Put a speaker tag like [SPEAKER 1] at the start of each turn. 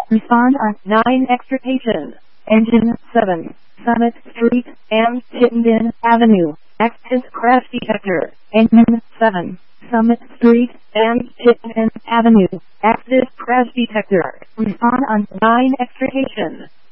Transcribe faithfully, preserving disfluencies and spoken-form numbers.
[SPEAKER 1] Respond on nine extrication. Engine seven. Summit Street and Chittenden Avenue. Active crash detector. Engine seven. Summit Street and Chittenden Avenue. Active crash detector. Respond on nine extrication.